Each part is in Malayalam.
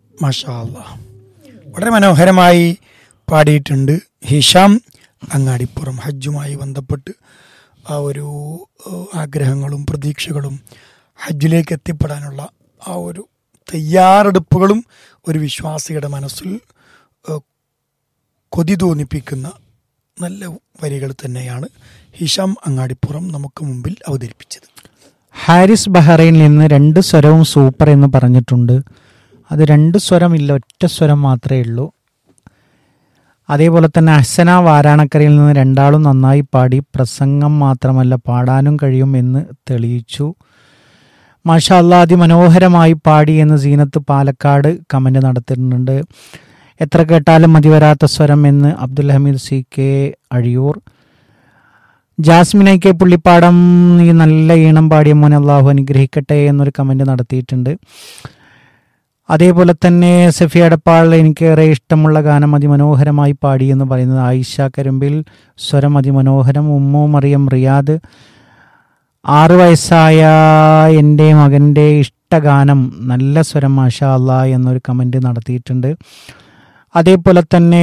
മാഷാ അല്ലാഹ്, വളരെ മനോഹരമായി പാടിയിട്ടുണ്ട് ഹിഷാം അങ്ങാടിപ്പുറം. ഹജ്ജുമായി ബന്ധപ്പെട്ട് ആ ഒരു ആഗ്രഹങ്ങളും പ്രതീക്ഷകളും ഹജ്ജിലേക്ക് എത്തിപ്പെടാനുള്ള ആ ഒരു തയ്യാറെടുപ്പുകളും ഒരു വിശ്വാസിയുടെ മനസ്സിൽ കൊതി തോന്നിപ്പിക്കുന്ന നല്ല വരികൾ തന്നെയാണ് ഹിഷാം അങ്ങാടിപ്പുറം നമുക്ക് മുമ്പിൽ അവതരിപ്പിച്ചത്. ഹാരിസ് ബഹ്റൈനിൽ നിന്ന് 2 സ്വരവും സൂപ്പർ എന്ന് പറഞ്ഞിട്ടുണ്ട്. അത് 2 സ്വരമില്ല, ഒറ്റ സ്വരം മാത്രമേ ഉള്ളൂ. അതേപോലെ തന്നെ അഹ്സന വാരാണക്കരയിൽ നിന്ന് 2 നന്നായി പാടി, പ്രസംഗം മാത്രമല്ല പാടാനും കഴിയും എന്ന് തെളിയിച്ചു. മാഷാ അല്ലാഹ്, അതിമനോഹരമായി പാടി എന്ന് സീനത്ത് പാലക്കാട് കമൻറ്റ് നടത്തുന്നുണ്ട്. എത്ര കേട്ടാലും മതിവരാത്ത സ്വരം എന്ന് Abdul Hameed CK Azhiyur. Jasmine IK Pullippadam, ഈ നല്ല ഈണം പാടിയ മോനെ അള്ളാഹു അനുഗ്രഹിക്കട്ടെ എന്നൊരു കമൻറ്റ് നടത്തിയിട്ടുണ്ട്. അതേപോലെ തന്നെ സഫിയ എടപ്പാൾ, എനിക്കേറെ ഇഷ്ടമുള്ള ഗാനം അതിമനോഹരമായി പാടി എന്ന് പറയുന്നത് ആയിഷ കരുമ്പിൽ, സ്വരം അതിമനോഹരം. ഉമ്മു മറിയം റിയാദ്, 6 വയസ്സായ എൻ്റെ മകൻ്റെ ഇഷ്ടഗാനം, നല്ല സ്വരം മാഷാ അല്ലാഹ് എന്നൊരു കമൻറ്റ് നടത്തിയിട്ടുണ്ട്. അതേപോലെ തന്നെ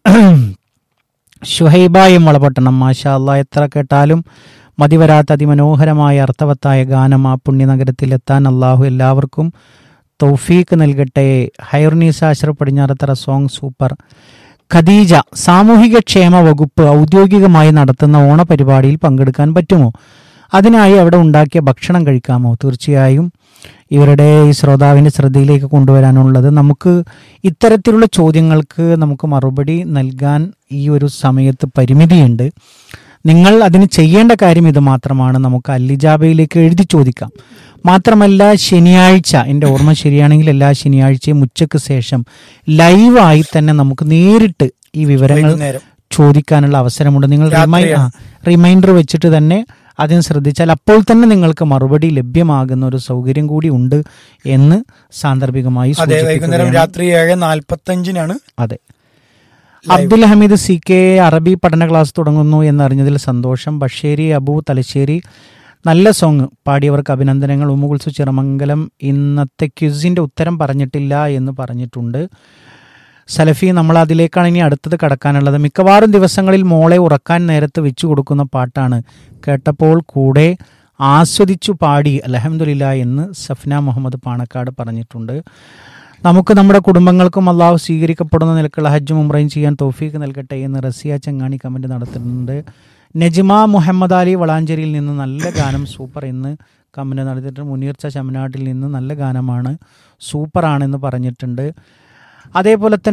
ഷുഹൈബായും വളപട്ടണം, മാഷാ അല്ലാഹ്, എത്ര കേട്ടാലും മതിവരാത്ത അതിമനോഹരമായ അർത്ഥവത്തായ ഗാനം. ആ പുണ്യനഗരത്തിലെത്താൻ അള്ളാഹു എല്ലാവർക്കും തൗഫീക്ക് നൽകട്ടെ. Hairunisa Ashraf Padinjarathara, song super. ഖദീജ, സാമൂഹിക ക്ഷേമ വകുപ്പ് ഔദ്യോഗികമായി നടത്തുന്ന ഓണപരിപാടിയിൽ പങ്കെടുക്കാൻ പറ്റുമോ? അതിനായി അവിടെ ഉണ്ടാക്കിയ ഭക്ഷണം കഴിക്കാമോ? തീർച്ചയായും ഇവരുടെ ഈ ശ്രോതാവിൻ്റെ ശ്രദ്ധയിലേക്ക് കൊണ്ടുവരാനുള്ളത്, നമുക്ക് ഇത്തരത്തിലുള്ള ചോദ്യങ്ങൾക്ക് നമുക്ക് മറുപടി നൽകാൻ ഈ ഒരു സമയത്ത് പരിമിതിയുണ്ട്. നിങ്ങൾ അതിന് ചെയ്യേണ്ട കാര്യം ഇത് മാത്രമാണ്, നമുക്ക് അല്ലിജാബയിലേക്ക് എഴുതി ചോദിക്കാം. മാത്രമല്ല ശനിയാഴ്ച, എൻ്റെ ഓർമ്മ ശരിയാണെങ്കിൽ എല്ലാ ശനിയാഴ്ചയും ഉച്ചയ്ക്ക് ശേഷം ലൈവായി തന്നെ നമുക്ക് നേരിട്ട് ഈ വിവരങ്ങൾ ചോദിക്കാനുള്ള അവസരമുണ്ട്. നിങ്ങൾ റിമൈൻഡർ വെച്ചിട്ട് തന്നെ അതിന് ശ്രദ്ധിച്ചാൽ അപ്പോൾ തന്നെ നിങ്ങൾക്ക് മറുപടി ലഭ്യമാകുന്ന ഒരു സൗകര്യം കൂടി ഉണ്ട് എന്ന് സാന്ദർഭികമായി രാത്രി 7:45 അതെ. അബ്ദുൽ ഹമീദ് CK, അറബി പഠന ക്ലാസ് തുടങ്ങുന്നു എന്നറിഞ്ഞതിൽ സന്തോഷം. ബഷേരി അബു തലശ്ശേരി, നല്ല സോങ് പാടിയവർക്ക് അഭിനന്ദനങ്ങൾ. ഉമ്മുകുൽസു ചിറമംഗലം, ഇന്നത്തെ ക്വിസിൻ്റെ ഉത്തരം പറഞ്ഞിട്ടില്ല എന്ന് പറഞ്ഞിട്ടുണ്ട്. സലഫി, നമ്മൾ അതിലേക്കാണ് ഇനി അടുത്തത് കടക്കാനുള്ളത്. മിക്കവാറും ദിവസങ്ങളിൽ മോളെ ഉറക്കാൻ നേരത്ത് വെച്ചു കൊടുക്കുന്ന പാട്ടാണ്, കേട്ടപ്പോൾ കൂടെ ആസ്വദിച്ചു പാടി അൽഹംദുലില്ലാ എന്ന് സഫ്ന മുഹമ്മദ് പാണക്കാട് പറഞ്ഞിട്ടുണ്ട്. നമുക്ക് നമ്മുടെ കുടുംബങ്ങൾക്കും അള്ളാഹു സ്വീകരിക്കപ്പെടുന്ന നിലക്കുള്ള ഹജ്ജും ഉംറയും ചെയ്യാൻ തൗഫീക്ക് നൽകട്ടെ എന്ന് റസിയ ചങ്ങാണി കമൻറ്റ് നടത്തുന്നുണ്ട്. നജ്മ മുഹമ്മദ് അലി വളാഞ്ചേരിയിൽ നിന്ന് നല്ല ഗാനം സൂപ്പർ എന്ന് കമൻറ്റ് നടത്തിയിട്ടുണ്ട്. മുനീർച്ച ശമനാട്ടിൽ നിന്ന് നല്ല ഗാനമാണ്, സൂപ്പറാണെന്ന് പറഞ്ഞിട്ടുണ്ട്. അതേപോലെ തന്നെ